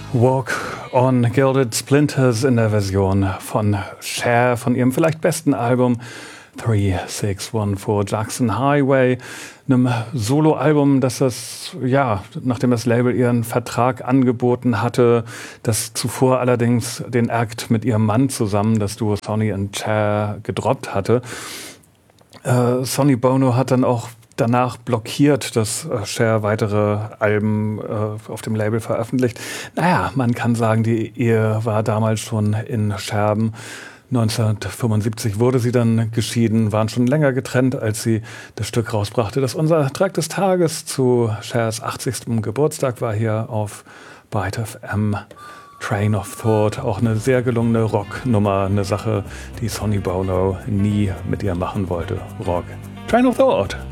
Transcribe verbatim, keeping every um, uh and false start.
Walk on Gilded Splinters in der Version von Cher von ihrem vielleicht besten Album drei sechs eins vier Jackson Highway, einem Soloalbum, das das, ja, nachdem das Label ihren Vertrag angeboten hatte, das zuvor allerdings den Act mit ihrem Mann zusammen, das Duo Sonny und Cher, gedroppt hatte. Äh, Sonny Bono hat dann auch danach blockiert, dass äh, Cher weitere Alben äh, auf dem Label veröffentlicht. Naja, man kann sagen, die Ehe war damals schon in Scherben. neunzehnhundertfünfundsiebzig wurde sie dann geschieden, waren schon länger getrennt, als sie das Stück rausbrachte. Das unser Track des Tages zu Chers achtzigsten Geburtstag war hier auf Byte F M. Train of Thought, auch eine sehr gelungene Rocknummer, eine Sache, die Sonny Bono nie mit ihr machen wollte. Rock. Train of Thought.